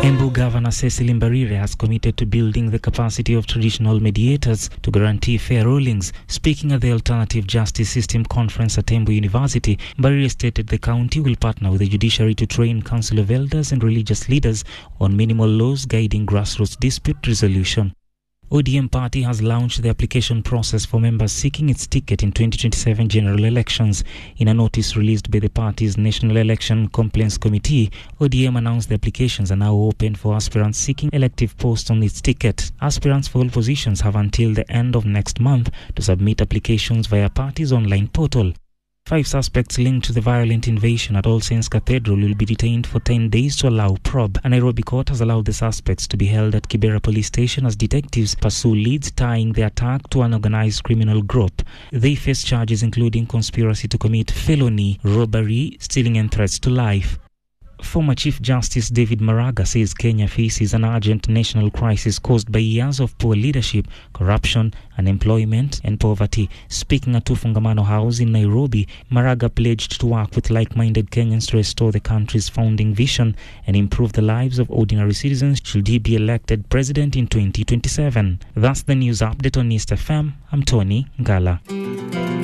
Embu Governor Cecil Mbarire has committed to building the capacity of traditional mediators to guarantee fair rulings. Speaking at the Alternative Justice System Conference at Embu University, Mbarire stated the county will partner with the judiciary to train Council of Elders and religious leaders on minimal laws guiding grassroots dispute resolution. ODM party has launched the application process for members seeking its ticket in 2027 general elections. In a notice released by the party's National Election Complaints Committee, ODM announced the applications are now open for aspirants seeking elective posts on its ticket. Aspirants for all positions have until the end of next month to submit applications via party's online portal. 5 suspects linked to the violent invasion at All Saints Cathedral will be detained for 10 days to allow probe. A Nairobi court has allowed the suspects to be held at Kibera Police Station as detectives pursue leads tying the attack to an organized criminal group. They face charges including conspiracy to commit felony, robbery, stealing and threats to life. Former Chief Justice David Maraga says Kenya faces an urgent national crisis caused by years of poor leadership, corruption, unemployment and poverty. Speaking at Tufungamano House in Nairobi, Maraga pledged to work with like-minded Kenyans to restore the country's founding vision and improve the lives of ordinary citizens should he be elected president in 2027. That's the news update on East FM. I'm Tony Ngala.